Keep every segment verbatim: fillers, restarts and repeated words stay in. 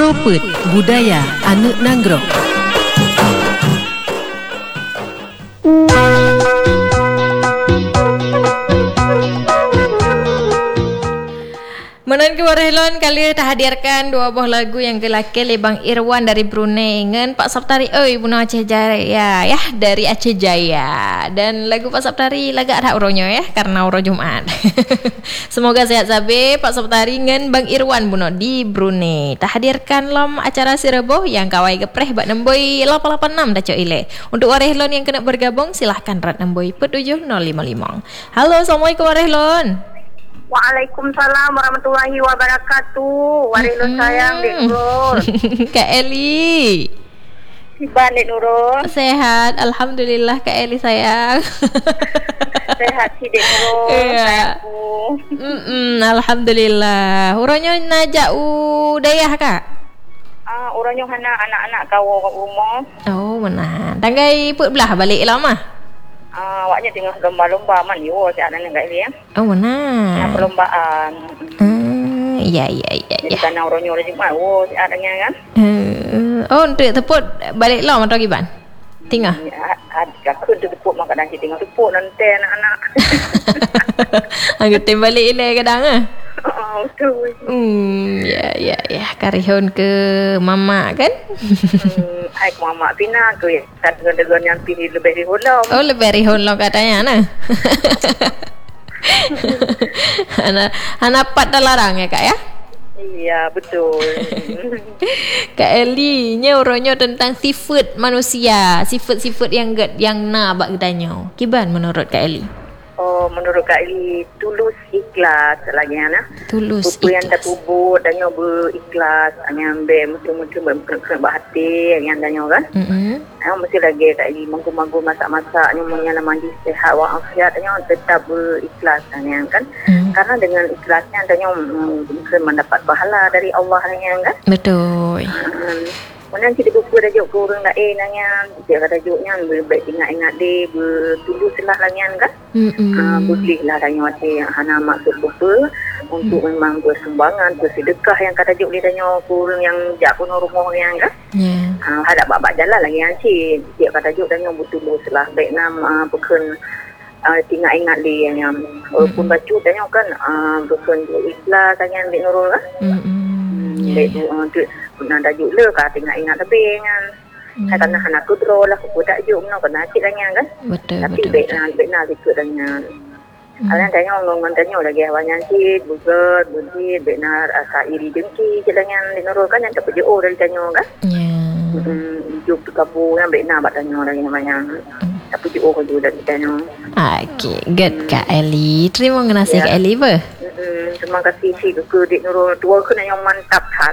Propet Budaya Anak Nanggro. Menon ke Warhelon kali kita hadirkan dua buah lagu yang kelaki Lebang Irwan dari Brunei dengan Pak Saptari oi Buna Aceh Jaya ya dari Aceh Jaya. Dan lagu Pak Saptari lagak ada uronyo ya karena uro Jumat. Semoga sehat sabe Pak Saptari dengan Bang Irwan Buna di Brunei. Tak hadirkan lom acara Sirebo yang kawai gepreh bak nemboi lapan lapan enam daco ile. Untuk Warhelon yang kena bergabung silahkan rat nemboi tujuh nol lima lima. Halo, Assalamualaikum Warhelon. Waalaikumsalam warahmatullahi wabarakatuh. Warhelon hmm. sayang Dek Nurul. Kak Eli. Siban Dek Nurul. Sehat, alhamdulillah Kak Eli sayang. Sehat si Dek Nurul. Iya. Alhamdulillah. Uronyo najak udayah Kak. Ah, uronyo hana anak-anak kau rumah. Oh, benar. Tanggai put belah balik lama. Ah, awaknya tengah lomba-lomba man yo si anak enggak ini ya. Oh, benar. Nah, perlombaan. Hmm, iya iya iya ya. Karena orangnya orang Jumat, oh si adanya kan. Uh, oh, untuk teput balik lah atau gimana? Tinggal. Ya, ada aku tu teput makan nasi tinggal teput nanti anak-anak. Angkat balik ile kadang ah. Oh, betul. Hmm, ya ya ya karihon ke mama kan? Hmm, ai ke mama pina ke ya. Tak dengan yang pilih lebih rihon lah. Oh, lebih rihon lah katanya nah. Anak anak pat larang ya Kak ya? Iya, betul. Kak Eli, nya uronyo tentang sifat manusia, sifat-sifat yang get yang na bak gedanyo. Kiban menurut Kak Eli? Oh, menurut Kak Eli tulus ikhlas lagi ana. Tulus Buku ikhlas. yang terbubur dan nyo berikhlas, hanya ambil mesti-mesti berkena hati yang danyo kan. Mhm. Ah, mesti lagi Kak Eli manggu-manggu masak-masak nyo menyala mandi sehat walafiat nyo tetap berikhlas hanya kan. Mm. Karena dengan ikhlasnya danyo mungkin mendapat pahala dari Allah hanya kan. Betul. Hmm. Kemudian kita buku tajuk ke orang lain nanya, dia kata tajuknya baik ingat-ingat dia bertuluslah langan kan. Hmm. Ah, bolehlah tanya hati yang hana maksud apa untuk hmm. memang bersumbangan, bersedekah yang kata tajuk dia tanya ke orang yang jak pun rumah yang kan. Ya. Ah, hadap babak jalan lagi yang cik. Dia kata tajuk tanya bertuluslah baik nama bukan Uh, tinggal ingat dia yang walaupun hmm. baca tanya kan uh, bukan ikhlas tanya Dek Nurul kan. Hmm. Dek tu untuk nak tajuk le ka tinggal ingat tapi kan. Hmm. Karena anak aku terus lah aku tak tajuk mana kena cik tanya kan. Betul Tapi betul. baik nak baik nak ikut tanya. Hmm. Alan tanya ngomong tanya lagi awalnya cik bukan budi baik nak asa iri dengki cik tanya Dek Nurul kan yang tak pergi oh dari tanya kan. Ya. Hmm, hidup tu kabur yang baik nak buat tanya lagi banyak. Tak pergi oh juga dari tanya. Okey, good Kak Eli. Terima kasih ya. Kak Eli ber. Hmm, terima kasih si ke Dek Nurul dua kena yang mantap kan.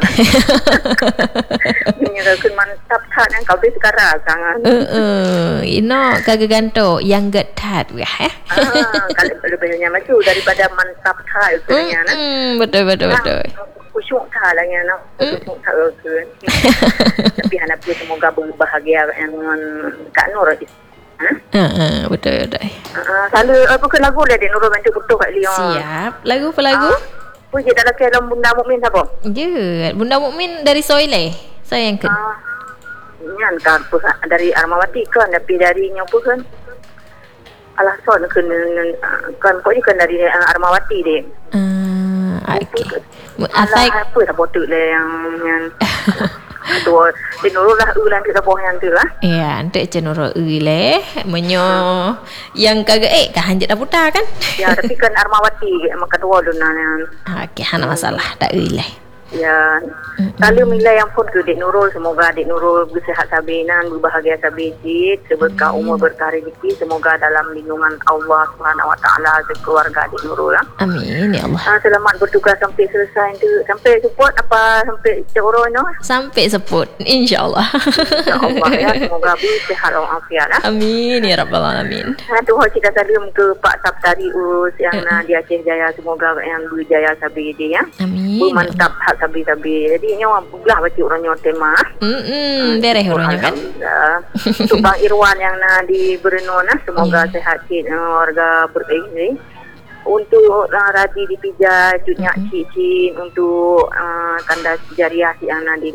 Menyerahkan mantap kan yang kau beri sekarang kan. Eh eh, ino kagak ganto yang get tat weh. Ah, kalau lebih banyak maju daripada mantap kan sebenarnya nah. Hmm, betul betul betul. Kusyuk tak lah yang nak. Kusyuk tak ke. Tapi anak pun semoga berbahagia dengan Kak Nur. Ha? Ha uh, betul betul. Ah, selalu apa ke lagu dah Dek Nurul bantu betul Kak Leon. Siap. Lagu apa lagu? Apa je dalam dalam Bunda Mukmin apa? Je, Bunda Mukmin dari Soile. Saya yang ke. Ah. Nyan kan dari Armawati kan tapi dari nyopo kan. Alah son kan kan kau kan dari Armawati dek. Ah, okey. Asai apa tak botok le yang yang tu Dek Nurul lah ulang kita boh yang tu lah. Ya, antek cenuro ile menyo yang kagak eh kah hanjat dah putar kan? Ya, tapi kan Armawati maka tua duna yang. Okey, hana masalah tak ile. Ya, selalu mila yang pun ke Dek Nurul, semoga Dek Nurul bersihat sabinan, berbahagia sabijit, seberkah umur berkah rezeki, semoga dalam lindungan Allah Subhanahu Wa Taala keluarga Dek Nurul lah. Amin ya Allah. Ah, selamat bertugas sampai selesai tu, sampai support apa sampai coro no? Sampai seput, insyaallah. InsyaAllah ya, semoga bersihat walafiat lah. Amin ya rabbal alamin. Ha, tu kita salam ke Pak Saptari Us yang uh. di Aceh Jaya, semoga yang berjaya sabijit ya. Amin. Mantap hak sabi-sabi. Jadi nyawa belah baca orangnya tema. Hmm, beres orangnya kan. Untuk Bang Irwan yang na di Brunei nah, semoga yeah. sehat cik warga berbaik. Untuk uh, Radi dipijat, cutnya mm-hmm. cik-cik untuk uh, tanda jariah si Ana di